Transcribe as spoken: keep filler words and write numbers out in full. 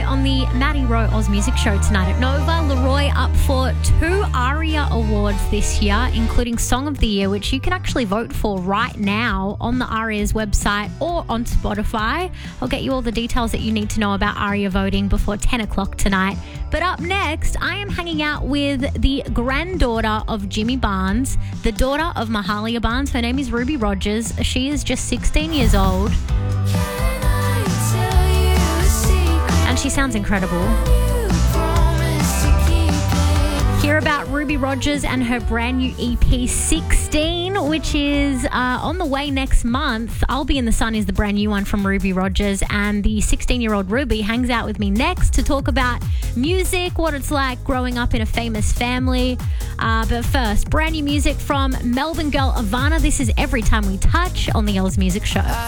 on the Maddie Rowe Oz Music Show tonight at Nova. Leroy up for two ARIA awards this year, including Song of the Year, which you can actually vote for right now on the ARIA's website or on Spotify. I'll get you all the details that you need to know about ARIA voting before ten o'clock tonight. But up next, I am hanging out with the granddaughter of Jimmy Barnes, the daughter of Mahalia Barnes. Her name is Ruby Rogers. She is just sixteen years old. And she sounds incredible. Hear about Ruby Rogers and her brand new E P sixteen, which is uh, on the way next month. I'll Be in the Sun is the brand new one from Ruby Rogers, and the sixteen-year-old Ruby hangs out with me next to talk about music, what it's like growing up in a famous family. Uh, but first, brand new music from Melbourne girl Ivana. This is Every Time We Touch on the Oz Music Show.